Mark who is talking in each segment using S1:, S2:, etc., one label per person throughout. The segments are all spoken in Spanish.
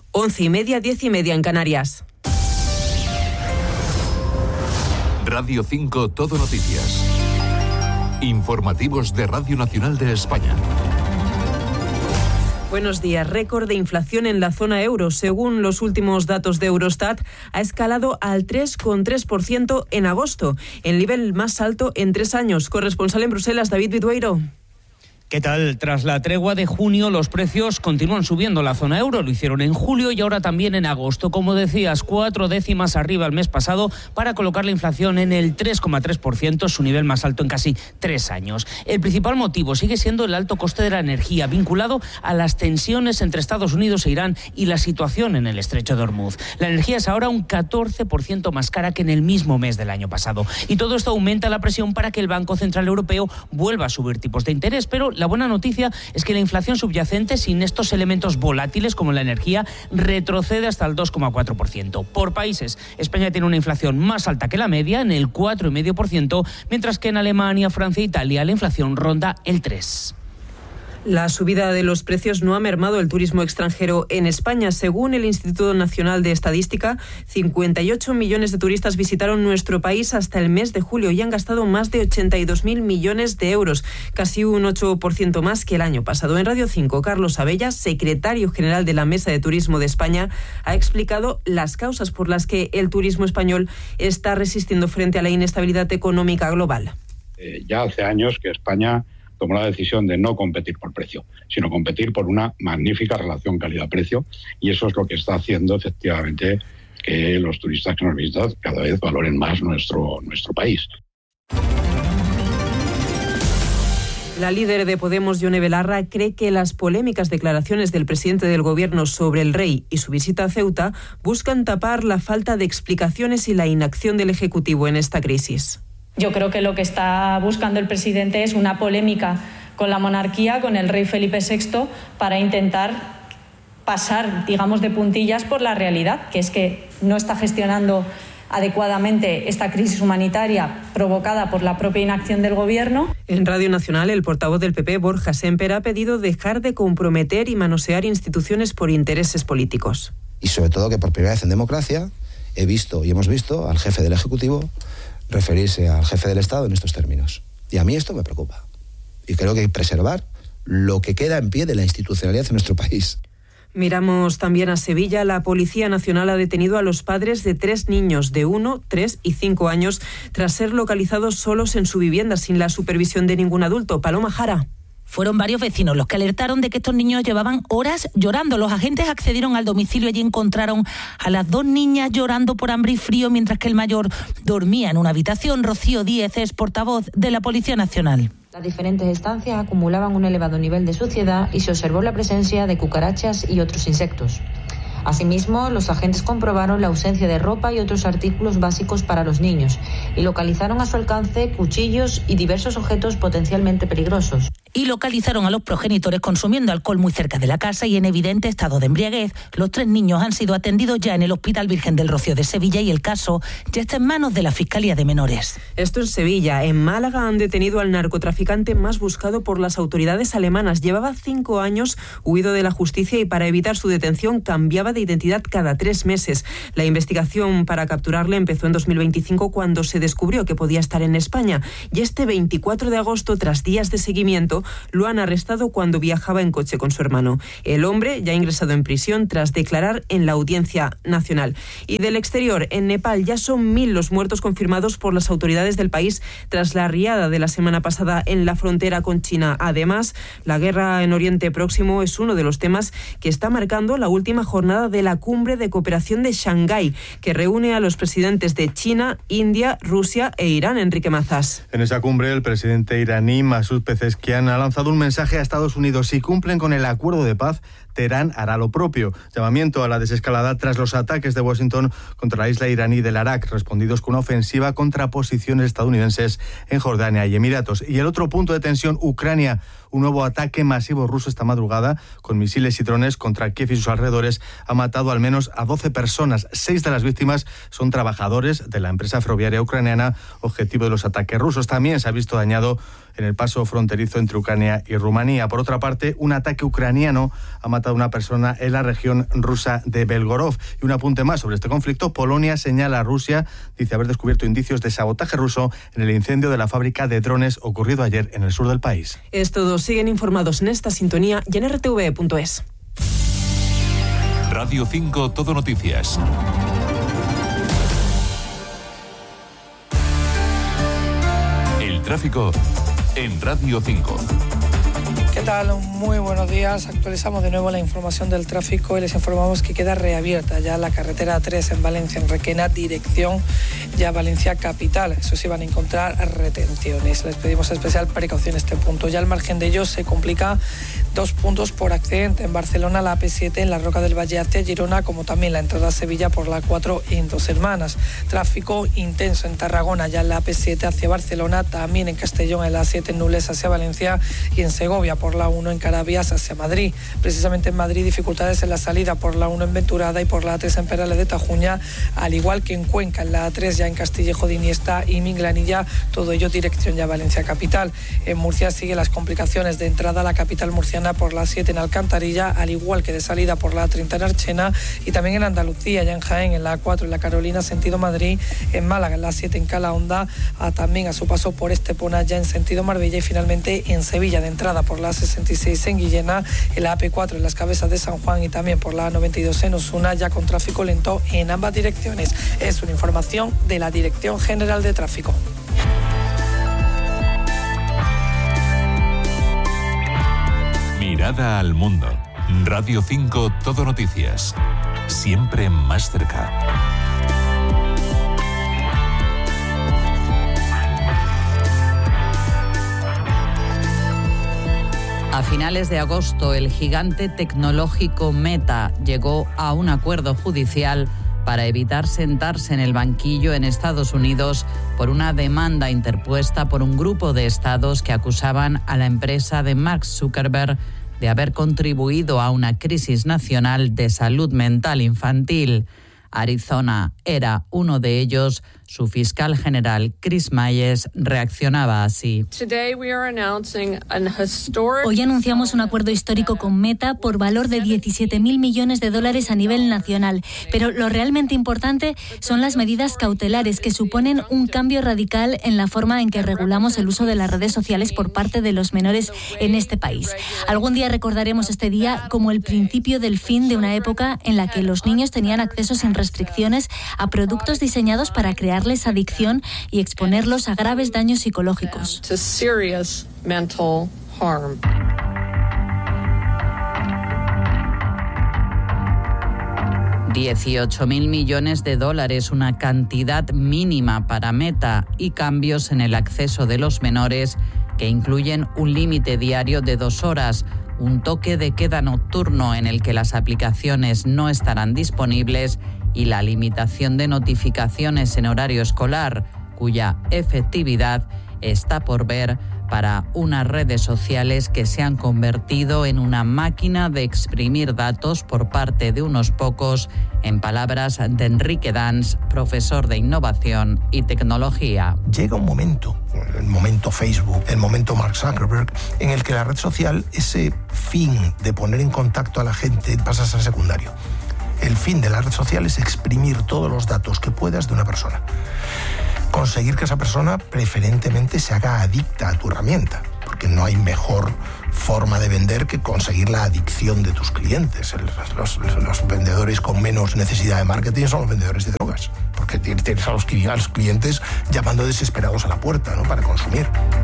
S1: 11:30, 10:30 en Canarias.
S2: Radio 5 Todo Noticias. Informativos de Radio Nacional de España.
S1: Buenos días. Récord de inflación en la zona euro. Según los últimos datos de Eurostat, ha escalado al 3,3% en agosto, el nivel más alto en 3 años. Corresponsal en Bruselas, David Vidueiro.
S3: ¿Qué tal? Tras la tregua de junio, los precios continúan subiendo en la zona euro. Lo hicieron en julio y ahora también en agosto. Como decías, 4 décimas arriba el mes pasado para colocar la inflación en el 3,3%, su nivel más alto en casi 3 años. El principal motivo sigue siendo el alto coste de la energía, vinculado a las tensiones entre Estados Unidos e Irán y la situación en el estrecho de Hormuz. La energía es ahora un 14% más cara que en el mismo mes del año pasado. Y todo esto aumenta la presión para que el Banco Central Europeo vuelva a subir tipos de interés, pero la buena noticia es que la inflación subyacente, sin estos elementos volátiles como la energía, retrocede hasta el 2,4%. Por países, España tiene una inflación más alta que la media, en el 4,5%, mientras que en Alemania, Francia e Italia la inflación ronda el 3%.
S1: La subida de los precios no ha mermado el turismo extranjero en España. Según el Instituto Nacional de Estadística, 58 millones de turistas visitaron nuestro país hasta el mes de julio y han gastado más de 82.000 millones de euros, casi un 8% más que el año pasado. En Radio 5, Carlos Abella, secretario general de la Mesa de Turismo de España, ha explicado las causas por las que el turismo español está resistiendo frente a la inestabilidad económica global.
S4: Ya hace años que España tomó la decisión de no competir por precio, sino competir por una magnífica relación calidad-precio, y eso es lo que está haciendo efectivamente que los turistas que nos visitan cada vez valoren más nuestro país.
S1: La líder de Podemos, Yone Belarra, cree que las polémicas declaraciones del presidente del Gobierno sobre el rey y su visita a Ceuta buscan tapar la falta de explicaciones y la inacción del Ejecutivo en esta crisis.
S5: Yo creo que lo que está buscando el presidente es una polémica con la monarquía, con el rey Felipe VI, para intentar pasar, digamos, de puntillas por la realidad, que es que no está gestionando adecuadamente esta crisis humanitaria provocada por la propia inacción del Gobierno.
S1: En Radio Nacional, el portavoz del PP, Borja Sémper, ha pedido dejar de comprometer y manosear instituciones por intereses políticos.
S6: Y sobre todo que por primera vez en democracia he visto y hemos visto al jefe del Ejecutivo referirse al jefe del Estado en estos términos. Y a mí esto me preocupa. Y creo que hay que preservar lo que queda en pie de la institucionalidad en nuestro país.
S1: Miramos también a Sevilla. La Policía Nacional ha detenido a los padres de 3 niños de 1, 3 y 5 años tras ser localizados solos en su vivienda sin la supervisión de ningún adulto. Paloma Jara.
S7: Fueron varios vecinos los que alertaron de que estos niños llevaban horas llorando. Los agentes accedieron al domicilio y allí encontraron a las 2 niñas llorando por hambre y frío, mientras que el mayor dormía en una habitación. Rocío Díez es portavoz de la Policía Nacional.
S8: Las diferentes estancias acumulaban un elevado nivel de suciedad y se observó la presencia de cucarachas y otros insectos. Asimismo, los agentes comprobaron la ausencia de ropa y otros artículos básicos para los niños y localizaron a su alcance cuchillos y diversos objetos potencialmente peligrosos.
S7: Y localizaron a los progenitores consumiendo alcohol muy cerca de la casa y en evidente estado de embriaguez. Los 3 niños han sido atendidos ya en el Hospital Virgen del Rocío de Sevilla y el caso ya está en manos de la Fiscalía de Menores.
S1: Esto en Sevilla. En Málaga han detenido al narcotraficante más buscado por las autoridades alemanas. Llevaba 5 años huido de la justicia y para evitar su detención cambiaba de identidad cada 3 meses. La investigación para capturarle empezó en 2025 cuando se descubrió que podía estar en España y este 24 de agosto, tras días de seguimiento, lo han arrestado cuando viajaba en coche con su hermano. El hombre ya ha ingresado en prisión tras declarar en la Audiencia Nacional. Y del exterior, en Nepal ya son 1.000 los muertos confirmados por las autoridades del país tras la riada de la semana pasada en la frontera con China. Además, la guerra en Oriente Próximo es uno de los temas que está marcando la última jornada de la Cumbre de Cooperación de Shanghái, que reúne a los presidentes de China, India, Rusia e Irán. Enrique Mazas.
S9: En esa cumbre, el presidente iraní Masoud Pezeshkian ha lanzado un mensaje a Estados Unidos. Si cumplen con el acuerdo de paz, Teherán hará lo propio. Llamamiento a la desescalada tras los ataques de Washington contra la isla iraní del Arak, respondidos con una ofensiva contra posiciones estadounidenses en Jordania y Emiratos. Y el otro punto de tensión, Ucrania. Un nuevo ataque masivo ruso esta madrugada con misiles y drones contra Kiev y sus alrededores ha matado al menos a 12 personas. 6 de las víctimas son trabajadores de la empresa ferroviaria ucraniana, objetivo de los ataques rusos. También se ha visto dañado en el paso fronterizo entre Ucrania y Rumanía. Por otra parte, un ataque ucraniano ha matado a una persona en la región rusa de Belgorod. Y un apunte más sobre este conflicto: Polonia señala a Rusia, dice haber descubierto indicios de sabotaje ruso en el incendio de la fábrica de drones ocurrido ayer en el sur del país.
S1: Es todo. Siguen informados en esta sintonía y en rtv.es.
S2: Radio 5 Todo Noticias. El tráfico en Radio 5.
S10: ¿Qué tal? Muy buenos días. Actualizamos de nuevo la información del tráfico y les informamos que queda reabierta ya la carretera 3 en Valencia, en Requena, dirección ya Valencia capital. Eso sí, van a encontrar retenciones. Les pedimos especial precaución en este punto. Ya al margen de ello se complica 2 puntos por accidente. En Barcelona, la AP7 en la Roca del Valle hacia Girona, como también la entrada a Sevilla por la 4 en Dos Hermanas. Tráfico intenso en Tarragona, ya en la AP7 hacia Barcelona, también en Castellón en la A7 en Nules hacia Valencia y en Segovia por la 1 en Carabias hacia Madrid. Precisamente en Madrid, dificultades en la salida por la 1 en Venturada y por la A3 en Perales de Tajuña, al igual que en Cuenca, en la A3 ya en Castillejo de Iniesta y Minglanilla, todo ello dirección ya Valencia capital. En Murcia sigue las complicaciones de entrada a la capital murciana por la 7 en Alcantarilla, al igual que de salida por la 30 en Archena, y también en Andalucía, ya en Jaén, en la A4 en la Carolina, sentido Madrid, en Málaga, en la 7 en Calahonda, también a su paso por Estepona, ya en sentido Marbella, y finalmente en Sevilla, de entrada por la 66 en Guillena, en la AP4 en las Cabezas de San Juan y también por la 92 en Osuna, ya con tráfico lento en ambas direcciones. Es una información de la Dirección General de Tráfico.
S2: Mirada al mundo. Radio 5 Todo Noticias. Siempre más cerca.
S11: A finales de agosto, el gigante tecnológico Meta llegó a un acuerdo judicial para evitar sentarse en el banquillo en Estados Unidos por una demanda interpuesta por un grupo de estados que acusaban a la empresa de Mark Zuckerberg de haber contribuido a una crisis nacional de salud mental infantil. Arizona era uno de ellos. Su fiscal general, Chris Mayes, reaccionaba así.
S12: Hoy anunciamos un acuerdo histórico con Meta por valor de $17.000 millones a nivel nacional. Pero lo realmente importante son las medidas cautelares que suponen un cambio radical en la forma en que regulamos el uso de las redes sociales por parte de los menores en este país. Algún día recordaremos este día como el principio del fin de una época en la que los niños tenían acceso sin restricciones a productos diseñados para crearles adicción y exponerlos a graves daños psicológicos.
S11: 18.000 millones de dólares, una cantidad mínima para Meta, y cambios en el acceso de los menores que incluyen un límite diario de 2 horas, un toque de queda nocturno en el que las aplicaciones no estarán disponibles y la limitación de notificaciones en horario escolar, cuya efectividad está por ver para unas redes sociales que se han convertido en una máquina de exprimir datos por parte de unos pocos, en palabras de Enrique Dans, profesor de innovación y tecnología.
S13: Llega un momento, el momento Facebook, el momento Mark Zuckerberg, en el que la red social, ese fin de poner en contacto a la gente, pasa a ser secundario. El fin de la red social es exprimir todos los datos que puedas de una persona. Conseguir que esa persona preferentemente se haga adicta a tu herramienta, porque no hay mejor forma de vender que conseguir la adicción de tus clientes. Los vendedores con menos necesidad de marketing son los vendedores de drogas, porque tienes a los clientes llamando desesperados a la puerta, ¿no?, para consumir.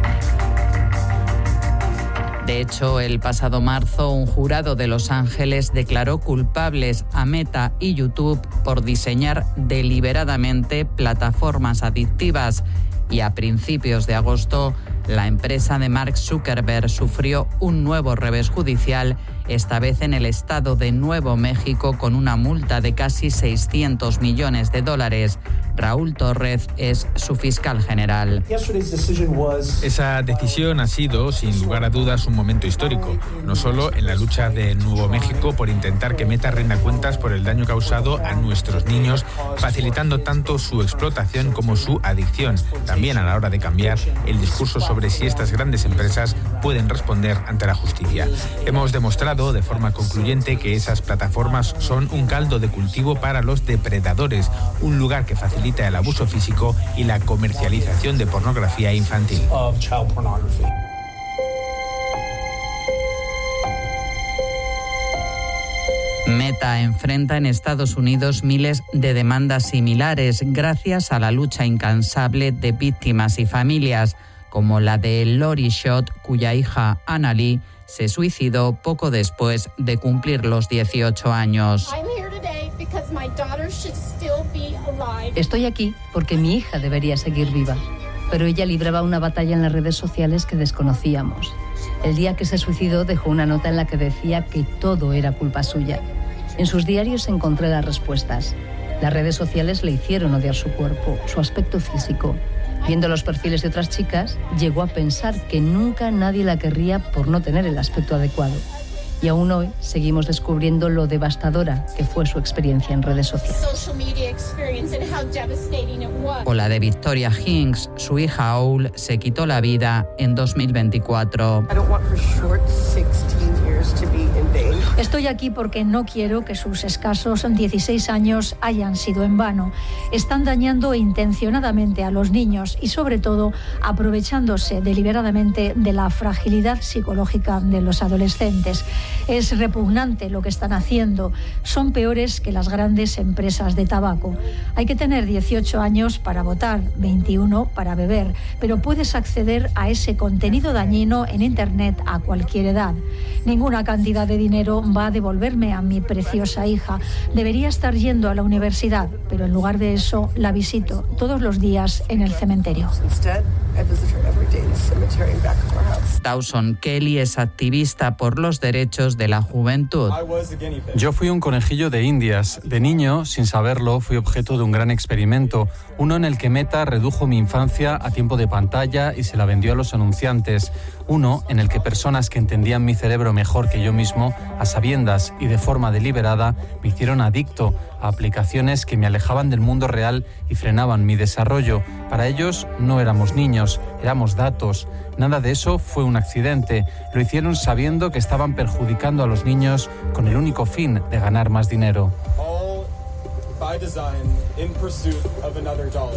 S11: De hecho, el pasado marzo, un jurado de Los Ángeles declaró culpables a Meta y YouTube por diseñar deliberadamente plataformas adictivas, y a principios de agosto, la empresa de Mark Zuckerberg sufrió un nuevo revés judicial, esta vez en el estado de Nuevo México, con una multa de casi $600 millones. Raúl Torres es su fiscal general.
S14: Esa decisión ha sido, sin lugar a dudas, un momento histórico, no solo en la lucha de Nuevo México por intentar que Meta rinda cuentas por el daño causado a nuestros niños, facilitando tanto su explotación como su adicción. También también a la hora de cambiar el discurso sobre si estas grandes empresas pueden responder ante la justicia. Hemos demostrado de forma concluyente que esas plataformas son un caldo de cultivo para los depredadores, un lugar que facilita el abuso físico y la comercialización de pornografía infantil.
S11: Meta enfrenta en Estados Unidos miles de demandas similares gracias a la lucha incansable de víctimas y familias, como la de Lori Schott, cuya hija Annalie se suicidó poco después de cumplir los 18 años.
S15: Estoy aquí porque mi hija debería seguir viva, pero ella libraba una batalla en las redes sociales que desconocíamos. El día que se suicidó dejó una nota en la que decía que todo era culpa suya. En sus diarios encontré las respuestas. Las redes sociales le hicieron odiar su cuerpo, su aspecto físico. Viendo los perfiles de otras chicas, llegó a pensar que nunca nadie la querría por no tener el aspecto adecuado. Y aún hoy seguimos descubriendo lo devastadora que fue su experiencia en redes sociales.
S11: O la de Victoria Hinks, su hija Owl se quitó la vida en 2024.
S16: Estoy aquí porque no quiero que sus escasos 16 años hayan sido en vano. Están dañando intencionadamente a los niños y, sobre todo, aprovechándose deliberadamente de la fragilidad psicológica de los adolescentes. Es repugnante lo que están haciendo. Son peores que las grandes empresas de tabaco. Hay que tener 18 años para votar, 21 para beber, pero puedes acceder a ese contenido dañino en Internet a cualquier edad. Ninguna cantidad de dinero va a devolverme a mi preciosa hija. Debería estar yendo a la universidad, pero en lugar de eso la visito todos los días en el cementerio.
S11: Dawson Kelly es activista por los derechos de la juventud.
S17: Yo fui un conejillo de Indias. De niño, sin saberlo, fui objeto de un gran experimento, uno en el que Meta redujo mi infancia a tiempo de pantalla y se la vendió a los anunciantes. Uno en el que personas que entendían mi cerebro mejor que yo mismo, a sabiendas y de forma deliberada, me hicieron adicto a aplicaciones que me alejaban del mundo real y frenaban mi desarrollo. Para ellos no éramos niños, éramos datos. Nada de eso fue un accidente. Lo hicieron sabiendo que estaban perjudicando a los niños con el único fin de ganar más dinero.
S18: All by design, in pursuit of another dollar.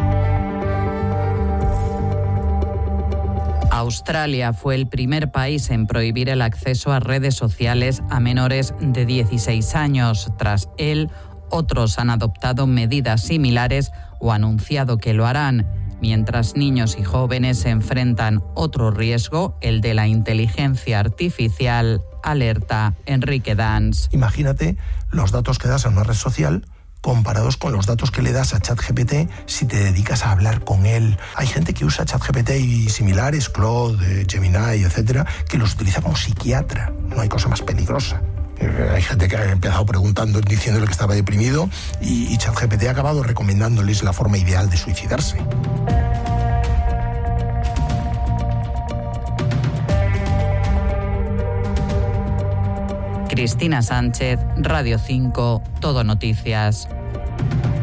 S11: Australia fue el primer país en prohibir el acceso a redes sociales a menores de 16 años. Tras él, otros han adoptado medidas similares o anunciado que lo harán, mientras niños y jóvenes se enfrentan otro riesgo, el de la inteligencia artificial, alerta Enrique Dans.
S13: Imagínate los datos que das a una red social comparados con los datos que le das a ChatGPT si te dedicas a hablar con él. Hay gente que usa ChatGPT y similares, Claude, Gemini, etcétera, que los utiliza como psiquiatra. No hay cosa más peligrosa. Hay gente que ha empezado preguntando, diciéndole que estaba deprimido y ChatGPT ha acabado recomendándoles la forma ideal de suicidarse.
S11: Cristina Sánchez, Radio 5, Todo Noticias.